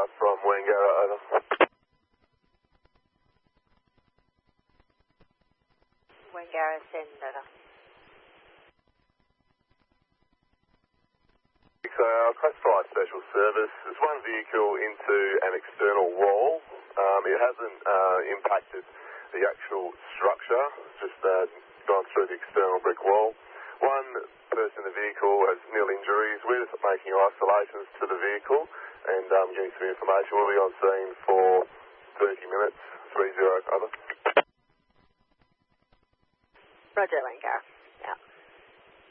from Wangara, over. Wangara, send over. So our classified special service is one vehicle into an external wall. It hasn't impacted the actual structure, it's just gone through the external brick wall. One person in the vehicle has nil injuries. We're just making isolations to the vehicle and getting some information. We'll be on scene for 30 minutes, 30, over. Roger, Wangara.